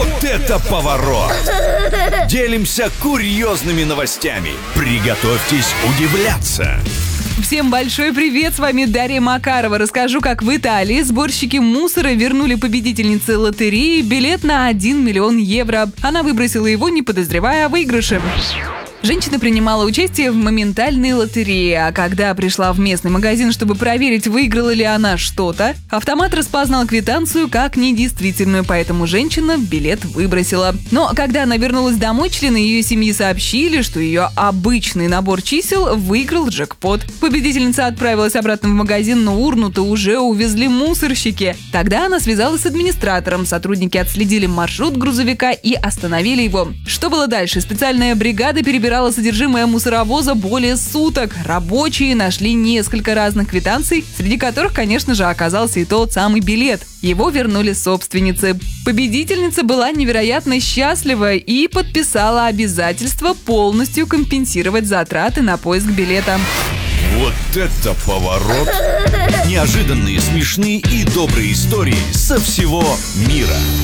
Вот это поворот! Делимся курьезными новостями. Приготовьтесь удивляться. Всем большой привет, с вами Дарья Макарова. Расскажу, как в Италии сборщики мусора вернули победительнице лотереи билет на 1 миллион евро. Она выбросила его, не подозревая о выигрыше. Женщина принимала участие в моментальной лотерее, а когда пришла в местный магазин, чтобы проверить, выиграла ли она что-то, автомат распознал квитанцию как недействительную, поэтому женщина билет выбросила. Но когда она вернулась домой, члены ее семьи сообщили, что ее обычный набор чисел выиграл джекпот. Победительница отправилась обратно в магазин, но урну-то уже увезли мусорщики. Тогда она связалась с администратором, сотрудники отследили маршрут грузовика и остановили его. Что было дальше? Специальная бригада перебирала содержимое мусоровоза более суток. Рабочие нашли несколько разных квитанций, среди которых, конечно же, оказался и тот самый билет. Его вернули собственнице. Победительница была невероятно счастлива и подписала обязательство полностью компенсировать затраты на поиск билета. Вот это поворот! Неожиданные, смешные и добрые истории со всего мира.